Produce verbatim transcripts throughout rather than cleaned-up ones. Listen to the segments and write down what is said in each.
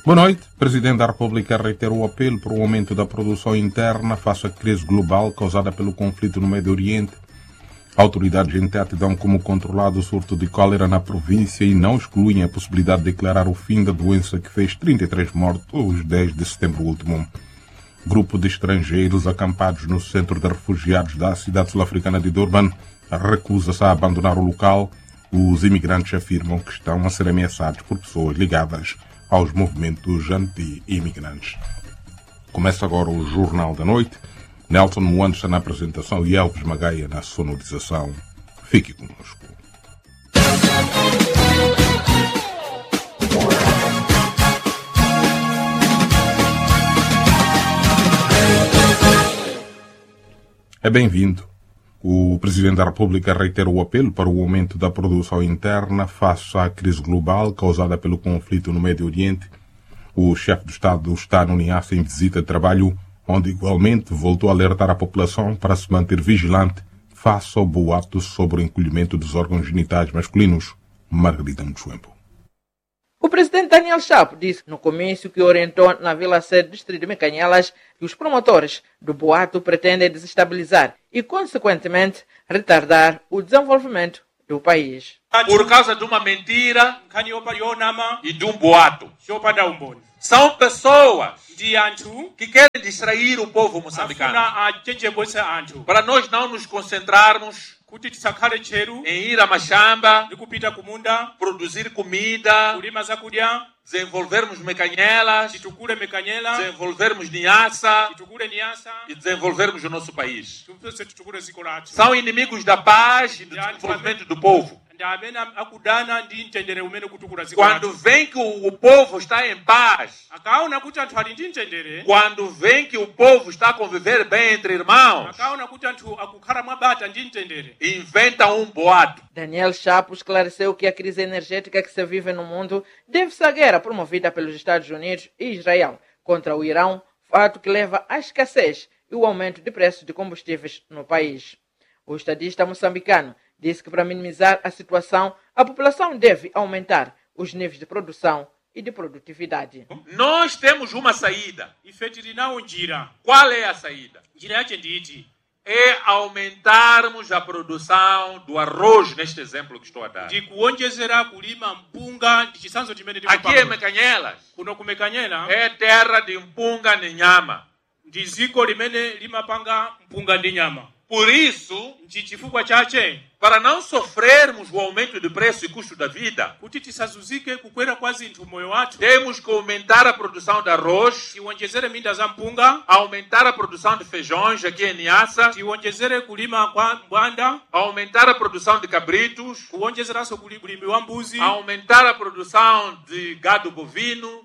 Boa noite. O Presidente da República reiterou o apelo para o aumento da produção interna face à crise global causada pelo conflito no Médio Oriente. Autoridades em Tete dão como controlado o surto de cólera na província e não excluem a possibilidade de declarar o fim da doença que fez trinta e três mortos desde setembro último. Grupo de estrangeiros acampados no centro de refugiados da cidade sul-africana de Durban recusa-se a abandonar o local. Os imigrantes afirmam que estão a ser ameaçados por pessoas ligadas aos movimentos anti-imigrantes. Começa agora o Jornal da Noite. Nelson Moandes na apresentação e Elvis Magaia na sonorização. Fique conosco. É bem-vindo. O Presidente da República reiterou o apelo para o aumento da produção interna face à crise global causada pelo conflito no Médio Oriente. O chefe do Estado está no Niassa em visita de trabalho, onde igualmente voltou a alertar a população para se manter vigilante face ao boato sobre o encolhimento dos órgãos genitais masculinos. Margarida Mutsuembo. O presidente Daniel Chapo disse no comício que orientou na Vila Sede, distrito de Mecanhelas, que os promotores do boato pretendem desestabilizar e, consequentemente, retardar o desenvolvimento do país. Por causa de uma mentira e de um boato. São pessoas que querem distrair o povo moçambicano para nós não nos concentrarmos em ir a mashamba, produzir comida, desenvolvermos Mecanhelas, desenvolvermos Niassa e desenvolvermos o nosso país. São inimigos da paz e do desenvolvimento do povo. Quando vem que o povo está em paz, quando vem que o povo está a conviver bem entre irmãos, inventa um boato. Daniel Chapo esclareceu que a crise energética que se vive no mundo deve-se à guerra promovida pelos Estados Unidos e Israel contra o Irão, fato que leva à escassez e o aumento de preços de combustíveis no país. O estadista moçambicano disse que para minimizar a situação, a população deve aumentar os níveis de produção e de produtividade. Nós temos uma saída. Qual é a saída? É aumentarmos a produção do arroz, neste exemplo que estou a dar. Aqui em Mecanhelas é terra de mpunga e nyama. Por isso, para não sofrermos o aumento de preço e custo da vida, temos que aumentar a produção de arroz, aumentar a produção de feijões aqui em Niassa, aumentar a produção de cabritos, aumentar a produção de gado bovino,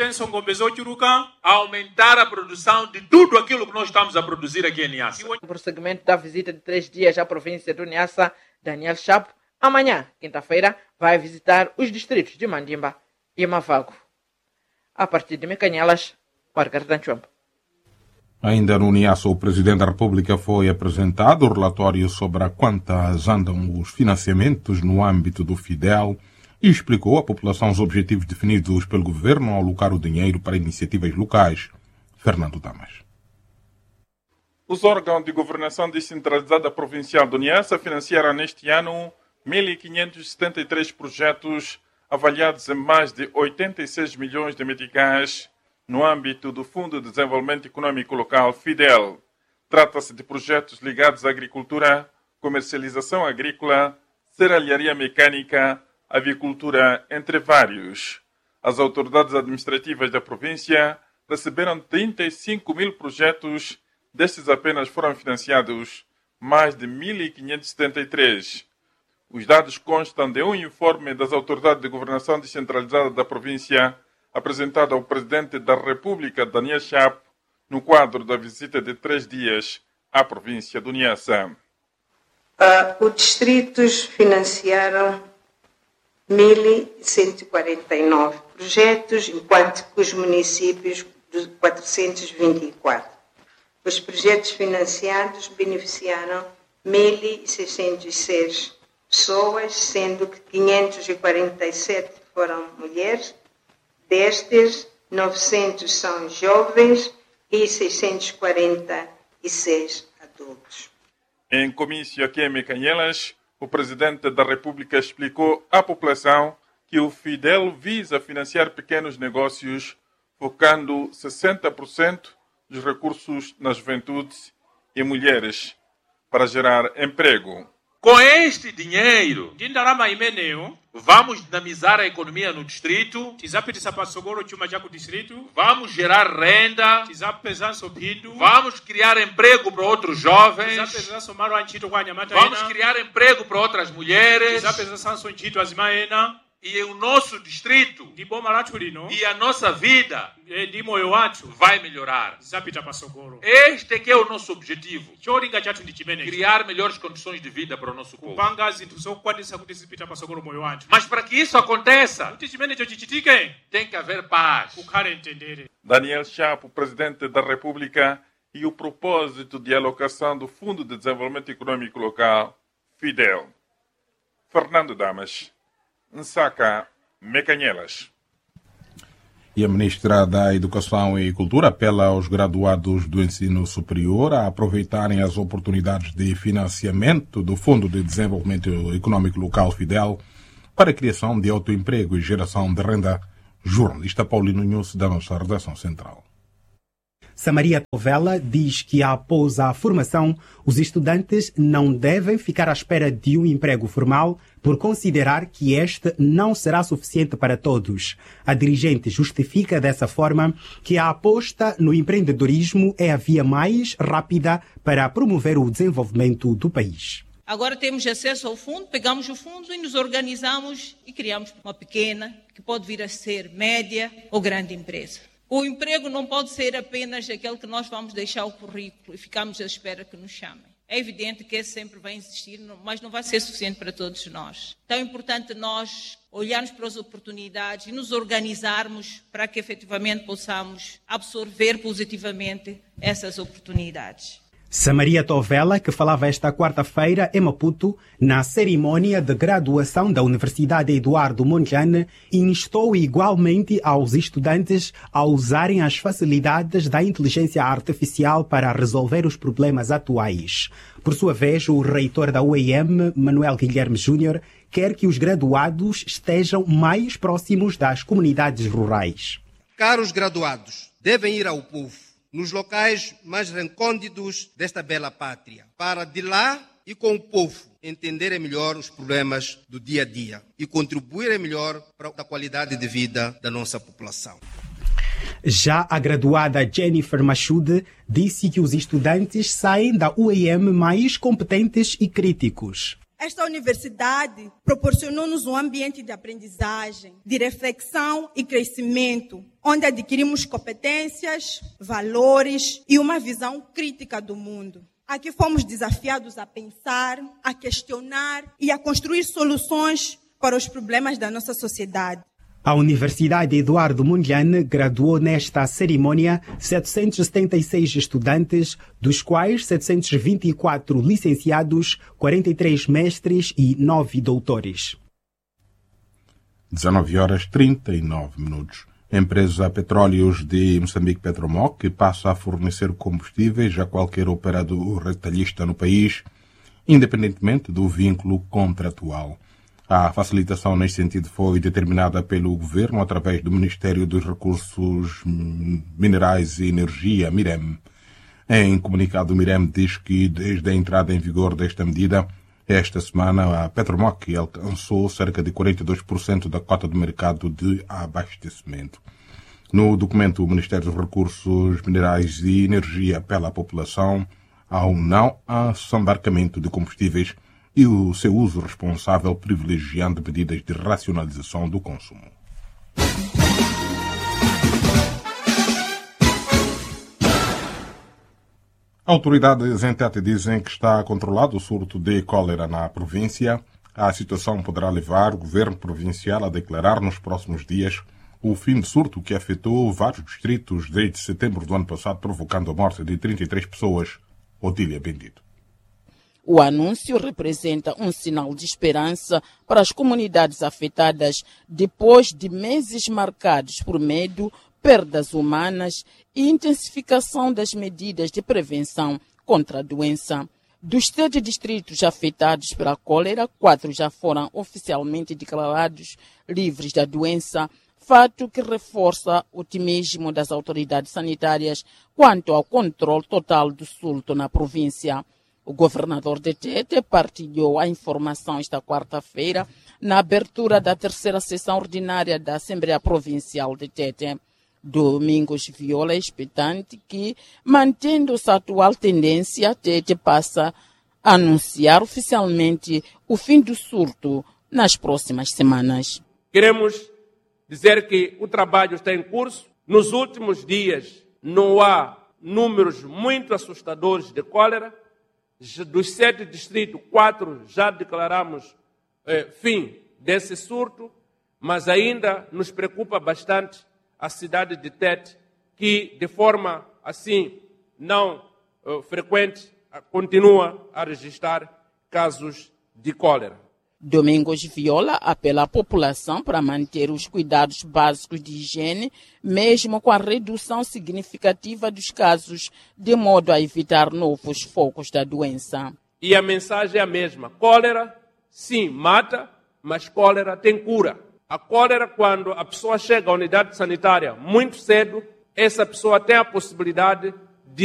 aumentar a produção de tudo aquilo que nós estamos a produzir aqui em Niassa. O prosseguimento da visita de três dias à província do Niassa, Daniel Chapo, amanhã, quinta-feira, vai visitar os distritos de Mandimba e Mavago. A partir de Mecanhelas, Margarida Mutsuembo. Ainda no Niassa, o Presidente da República foi apresentado o relatório sobre a quantas andam os financiamentos no âmbito do Fidel e explicou à população os objetivos definidos pelo Governo ao alocar o dinheiro para iniciativas locais. Fernando Damas. Os órgãos de governação descentralizada provincial do Niassa financiaram neste ano mil quinhentos e setenta e três projetos avaliados em mais de oitenta e seis milhões de meticais no âmbito do Fundo de Desenvolvimento Econômico Local, FIDEL. Trata-se de projetos ligados à agricultura, comercialização agrícola, serralharia mecânica, avicultura, entre vários. As autoridades administrativas da província receberam trinta e cinco mil projetos. Destes apenas foram financiados mais de mil quinhentos e setenta e três. Os dados constam de um informe das autoridades de governação descentralizada da província, apresentado ao Presidente da República, Daniel Chapo, no quadro da visita de três dias à província do Niassa. Uh, os distritos financiaram mil cento e quarenta e nove projetos, enquanto que os municípios quatrocentos e vinte e quatro. Os projetos financiados beneficiaram mil seiscentos e seis pessoas, sendo que quinhentos e quarenta e sete foram mulheres. Destes, novecentos são jovens e seiscentos e quarenta e seis adultos. Em comício aqui em Mecanhelas, o Presidente da República explicou à população que o Fidel visa financiar pequenos negócios, focando sessenta por cento dos recursos na juventude e mulheres para gerar emprego. Com este dinheiro, vamos dinamizar a economia no distrito, vamos gerar renda, vamos criar emprego para outros jovens, vamos criar emprego para outras mulheres. E o nosso distrito e a nossa vida vai melhorar. Este que é o nosso objetivo. Criar melhores condições de vida para o nosso povo. Mas para que isso aconteça, tem que haver paz. Daniel Chapo, Presidente da República, e o propósito de alocação do Fundo de Desenvolvimento Econômico Local, Fidel. Fernando Damas. Nsaka, Mecanhelas. E a Ministra da Educação e Cultura apela aos graduados do ensino superior a aproveitarem as oportunidades de financiamento do Fundo de Desenvolvimento Econômico Local Fidel para a criação de autoemprego e geração de renda. Jornalista Paulino Nunes, da nossa redação central. Samaria Tovela diz que após a formação, os estudantes não devem ficar à espera de um emprego formal por considerar que este não será suficiente para todos. A dirigente justifica dessa forma que a aposta no empreendedorismo é a via mais rápida para promover o desenvolvimento do país. Agora temos acesso ao fundo, pegamos o fundo e nos organizamos e criamos uma pequena, que pode vir a ser média ou grande empresa. O emprego não pode ser apenas aquele que nós vamos deixar o currículo e ficamos à espera que nos chamem. É evidente que esse sempre vai existir, mas não vai ser suficiente para todos nós. Então é importante nós olharmos para as oportunidades e nos organizarmos para que efetivamente possamos absorver positivamente essas oportunidades. Samaria Tovela, que falava esta quarta-feira em Maputo, na cerimônia de graduação da Universidade Eduardo Mondlane, instou igualmente aos estudantes a usarem as facilidades da inteligência artificial para resolver os problemas atuais. Por sua vez, o reitor da U E M, Manuel Guilherme Júnior, quer que os graduados estejam mais próximos das comunidades rurais. Caros graduados, devem ir ao povo, nos locais mais recônditos desta bela pátria, para de lá e com o povo entenderem melhor os problemas do dia a dia e contribuírem melhor para a qualidade de vida da nossa população. Já a graduada Jennifer Machude disse que os estudantes saem da U E M mais competentes e críticos. Esta universidade proporcionou-nos um ambiente de aprendizagem, de reflexão e crescimento, onde adquirimos competências, valores e uma visão crítica do mundo. Aqui fomos desafiados a pensar, a questionar e a construir soluções para os problemas da nossa sociedade. A Universidade Eduardo Mondlane graduou nesta cerimônia setecentos e setenta e seis estudantes, dos quais setecentos e vinte e quatro licenciados, quarenta e três mestres e nove doutores. dezenove horas e trinta e nove minutos. A empresa Petróleos de Moçambique Petromoc passa a fornecer combustíveis a qualquer operador retalhista no país, independentemente do vínculo contratual. A facilitação neste sentido foi determinada pelo Governo através do Ministério dos Recursos Minerais e Energia, MIREM. Em comunicado, o MIREM diz que desde a entrada em vigor desta medida, esta semana a Petromoc alcançou cerca de quarenta e dois por cento da cota de mercado de abastecimento. No documento, o Ministério dos Recursos Minerais e Energia apela à população ao não assambarcamento de combustíveis e o seu uso responsável, privilegiando medidas de racionalização do consumo. Autoridades em Tete dizem que está controlado o surto de cólera na província. A situação poderá levar o governo provincial a declarar nos próximos dias o fim de surto que afetou vários distritos desde setembro do ano passado, provocando a morte de trinta e três pessoas. Otília Bendito. O anúncio representa um sinal de esperança para as comunidades afetadas depois de meses marcados por medo, perdas humanas e intensificação das medidas de prevenção contra a doença. Dos sete distritos afetados pela cólera, quatro já foram oficialmente declarados livres da doença, fato que reforça o otimismo das autoridades sanitárias quanto ao controle total do surto na província. O governador de Tete partilhou a informação esta quarta-feira na abertura da terceira sessão ordinária da Assembleia Provincial de Tete. Domingos Viola é expectante que, mantendo-se a atual tendência, Tete passa a anunciar oficialmente o fim do surto nas próximas semanas. Queremos dizer que o trabalho está em curso. Nos últimos dias não há números muito assustadores de cólera. Dos sete distritos, quatro já declaramos eh, fim desse surto, mas ainda nos preocupa bastante a cidade de Tete, que de forma assim não eh, frequente continua a registrar casos de cólera. Domingos Viola apela à população para manter os cuidados básicos de higiene, mesmo com a redução significativa dos casos, de modo a evitar novos focos da doença. E a mensagem é a mesma. Cólera, sim, mata, mas cólera tem cura. A cólera, quando a pessoa chega à unidade sanitária muito cedo, essa pessoa tem a possibilidade